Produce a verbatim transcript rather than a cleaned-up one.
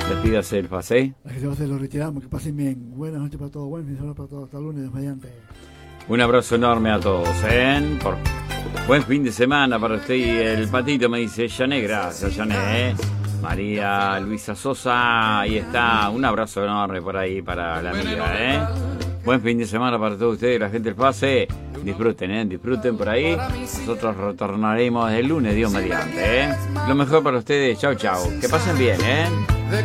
Despídase el Pase. La que se va a hacer lo retiramos, que pasen bien. Buenas noches para todos, buen fin de semana para todos. Hasta lunes, mediante. Un abrazo enorme a todos, ¿eh? Por... Buen fin de semana para usted. Y el Patito me dice, Yané, gracias, Yané. ¿eh? María Luisa Sosa, ahí está. Un abrazo enorme por ahí para la amiga, ¿eh? Buen fin de semana para todos ustedes, la gente del Pase. Disfruten, ¿eh? Disfruten por ahí. Nosotros retornaremos el lunes, Dios mediante, ¿eh? Lo mejor para ustedes. Chau, chau. Que pasen bien, ¿eh?